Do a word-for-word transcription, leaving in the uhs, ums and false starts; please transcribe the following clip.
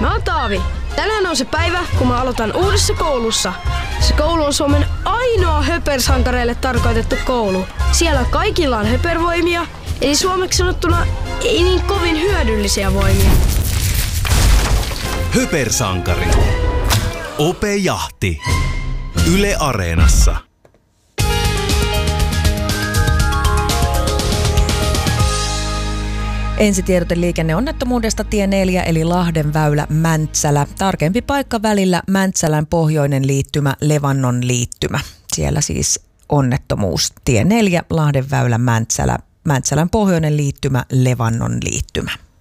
Mä oon Taavi. Tänään on se päivä, kun mä aloitan uudessa koulussa. Se koulu on Suomen ainoa höpersankareille tarkoitettu koulu. Siellä kaikilla on höpervoimia, eli suomeksi sanottuna ei niin kovin hyödyllisiä voimia. Höpersankari. Ope Jahti. Yle Areenassa. Ensitiedote liikenneonnettomuudesta tie neljä eli Lahden väylä Mäntsälä. Tarkempi paikka välillä Mäntsälän pohjoinen liittymä Levannon liittymä. Siellä siis onnettomuus tie neljä Lahden väylä Mäntsälä. Mäntsälän pohjoinen liittymä Levannon liittymä.